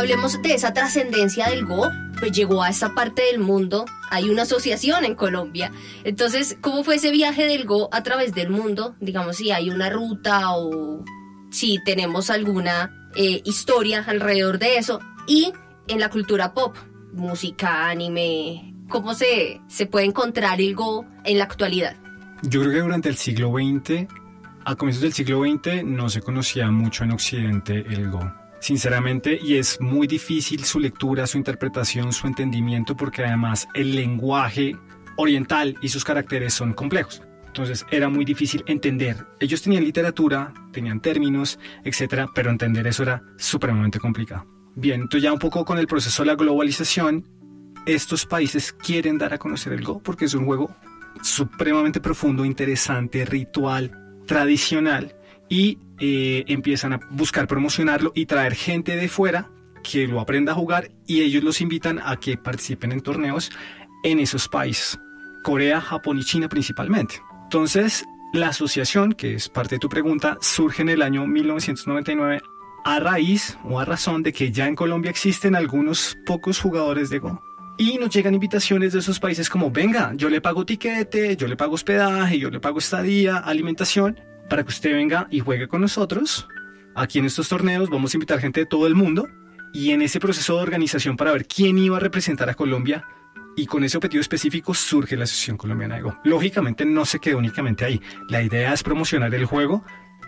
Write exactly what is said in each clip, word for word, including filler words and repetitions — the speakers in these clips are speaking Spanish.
hablemos de esa trascendencia del Go, pues llegó a esta parte del mundo, hay una asociación en Colombia. Entonces, ¿cómo fue ese viaje del Go a través del mundo? Digamos, si hay una ruta o si tenemos alguna eh, historia alrededor de eso. Y en la cultura pop, música, anime, ¿cómo se, se puede encontrar el Go en la actualidad? Yo creo que durante el siglo veinte, a comienzos del siglo veinte, no se conocía mucho en Occidente el Go. Sinceramente, y es muy difícil su lectura, su interpretación, su entendimiento, porque además el lenguaje oriental y sus caracteres son complejos. Entonces era muy difícil entender. Ellos tenían literatura, tenían términos, etcétera, pero entender eso era supremamente complicado. Bien, entonces ya un poco con el proceso de la globalización, estos países quieren dar a conocer el Go porque es un juego supremamente profundo, interesante, ritual, tradicional, y eh, empiezan a buscar promocionarlo y traer gente de fuera que lo aprenda a jugar, y ellos los invitan a que participen en torneos en esos países, Corea, Japón y China principalmente. Entonces, la asociación, que es parte de tu pregunta, surge en el año mil novecientos noventa y nueve a raíz o a razón de que ya en Colombia existen algunos pocos jugadores de Go. Y nos llegan invitaciones de esos países como, venga, yo le pago tiquete, yo le pago hospedaje, yo le pago estadía, alimentación, para que usted venga y juegue con nosotros. Aquí en estos torneos vamos a invitar gente de todo el mundo, y en ese proceso de organización para ver quién iba a representar a Colombia, y con ese objetivo específico surge la Asociación Colombiana de Go. Lógicamente no se quedó únicamente ahí. La idea es promocionar el juego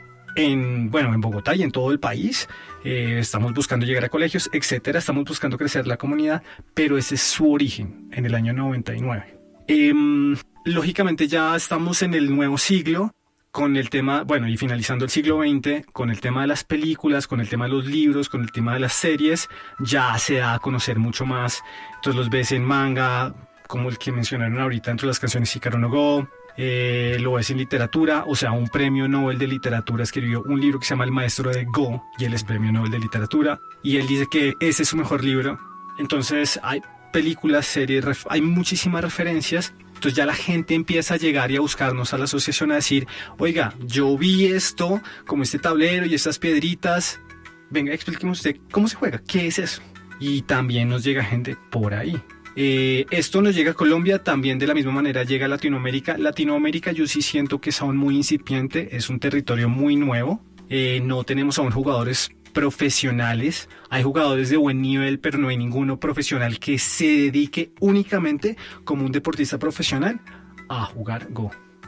en, bueno, en Bogotá y en todo el país. Eh, estamos buscando llegar a colegios, etcétera. Estamos buscando crecer la comunidad, pero ese es su origen en el año noventa y nueve. Eh, lógicamente ya estamos en el nuevo siglo, con el tema, bueno, y finalizando el siglo veinte, con el tema de las películas, con el tema de los libros, con el tema de las series, ya se da a conocer mucho más. Entonces los ves en manga, como el que mencionaron ahorita entre las canciones Hikaru no Go, eh, lo ves en literatura, o sea, un premio Nobel de literatura escribió un libro que se llama El Maestro de Go, y él es premio Nobel de literatura, y él dice que ese es su mejor libro. Entonces hay películas, series, ref- hay muchísimas referencias. Entonces ya la gente empieza a llegar y a buscarnos a la asociación a decir, oiga, yo vi esto, como este tablero y estas piedritas, venga, explíqueme usted cómo se juega, qué es eso. Y también nos llega gente por ahí. Eh, esto nos llega a Colombia, también de la misma manera llega a Latinoamérica. Latinoamérica yo sí siento que es aún muy incipiente, es un territorio muy nuevo. Eh, no tenemos aún jugadores profesionales, hay jugadores de buen nivel, pero no hay ninguno profesional que se dedique únicamente como un deportista profesional a jugar Go.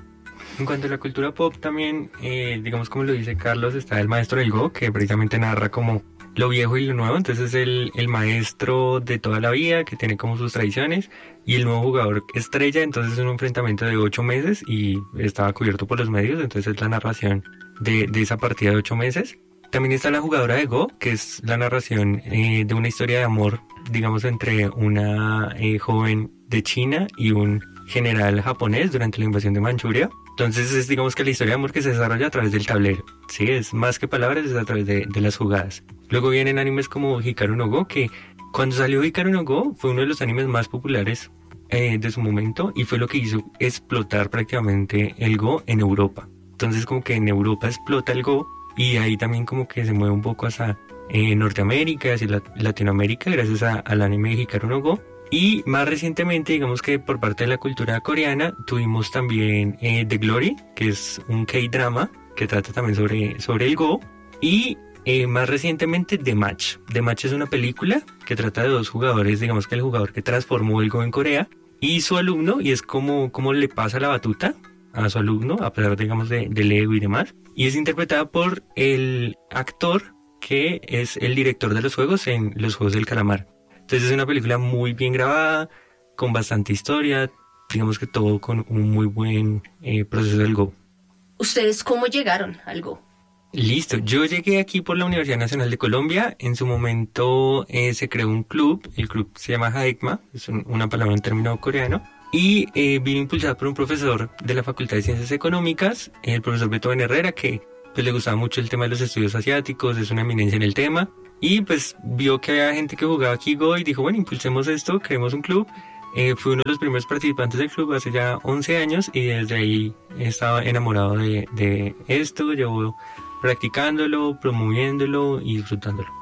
En cuanto a la cultura pop también, eh, digamos como lo dice Carlos, está el maestro del Go, que precisamente narra como lo viejo y lo nuevo. Entonces es el, el maestro de toda la vida, que tiene como sus tradiciones, y el nuevo jugador estrella. Entonces es un enfrentamiento de ocho meses y estaba cubierto por los medios, entonces es la narración de, de esa partida de ocho meses. También está la jugadora de Go, que es la narración eh, de una historia de amor, digamos, entre una eh, joven de China y un general japonés durante la invasión de Manchuria. Entonces es, digamos, que la historia de amor que se desarrolla a través del tablero. Sí, es más que palabras, es a través de, de las jugadas. Luego vienen animes como Hikaru no Go, que cuando salió Hikaru no Go fue uno de los animes más populares eh, de su momento, y fue lo que hizo explotar prácticamente el Go en Europa. Entonces como que en Europa explota el Go, y ahí también como que se mueve un poco hacia eh, Norteamérica, hacia la, Latinoamérica, gracias a, al anime de Hikaru no Go. Y más recientemente, digamos que por parte de la cultura coreana, tuvimos también eh, The Glory, que es un K-drama que trata también sobre, sobre el Go. Y eh, más recientemente The Match. The Match es una película que trata de dos jugadores, digamos que el jugador que transformó el Go en Corea y su alumno, y es como, como le pasa la batuta a su alumno, a pesar, digamos, de, del ego y demás. Y es interpretada por el actor que es el director de los juegos en Los Juegos del Calamar. Entonces es una película muy bien grabada, con bastante historia, digamos que todo con un muy buen eh, proceso del Go. ¿Ustedes cómo llegaron al Go? Listo, yo llegué aquí por la Universidad Nacional de Colombia. En su momento eh, se creó un club, el club se llama Haekma, es un, una palabra en término coreano, y eh, vino impulsado por un profesor de la Facultad de Ciencias Económicas, el profesor Beethoven Herrera, que pues le gustaba mucho el tema de los estudios asiáticos, es una eminencia en el tema, y pues vio que había gente que jugaba aquí Go y dijo, bueno, impulsemos esto, creemos un club. Eh, fui uno de los primeros participantes del club hace ya once años, y desde ahí estaba enamorado de, de esto, llevo practicándolo, promoviéndolo y disfrutándolo.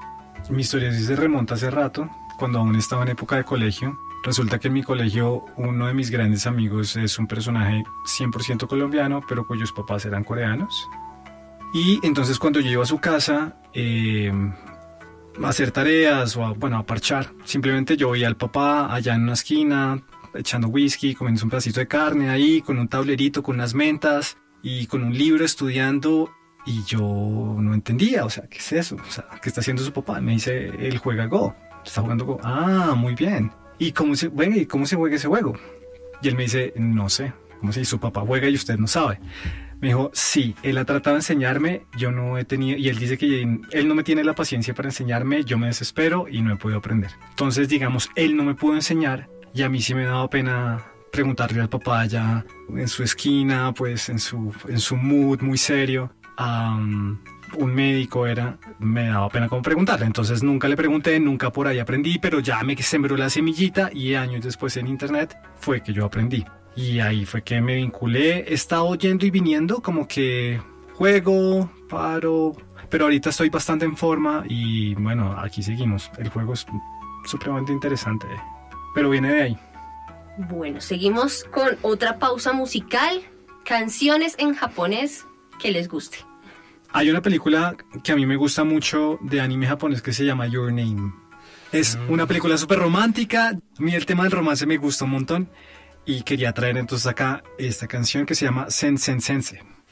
Mi historia sí se remonta hace rato, cuando aún estaba en época de colegio. Resulta que en mi colegio uno de mis grandes amigos es un personaje cien por ciento colombiano, pero cuyos papás eran coreanos. Y entonces cuando yo iba a su casa eh, a hacer tareas o a, bueno, a parchar, simplemente yo veía al papá allá en una esquina echando whisky, comiendo un pedacito de carne ahí, con un tablerito, con unas mentas y con un libro estudiando. Y yo no entendía, o sea, ¿qué es eso? O sea, ¿qué está haciendo su papá? Me dice, él juega Go, está jugando Go. Ah, muy bien. ¿Y cómo se, bueno, ¿y cómo se juega ese juego? Y él me dice, no sé, ¿cómo se su papá juega y usted no sabe? Me dijo, sí, él ha tratado de enseñarme, yo no he tenido, y él dice que él no me tiene la paciencia para enseñarme, yo me desespero y no he podido aprender. Entonces, digamos, él no me pudo enseñar y a mí sí me daba pena preguntarle al papá allá en su esquina, pues en su, en su mood muy serio. Um, un médico era, me daba pena como preguntarle, entonces nunca le pregunté, nunca por ahí aprendí, pero ya me sembró la semillita y años después en internet fue que yo aprendí y ahí fue que me vinculé. He estado yendo y viniendo, como que juego, paro, pero ahorita estoy bastante en forma y bueno, aquí seguimos. El juego es supremamente interesante, pero viene de ahí. Bueno, seguimos con otra pausa musical, canciones en japonés que les guste. Hay una película que a mí me gusta mucho de anime japonés que se llama Your Name. Es mm. una película súper romántica. A mí el tema del romance me gusta un montón. Y quería traer entonces acá esta canción que se llama Sen Sen Sense.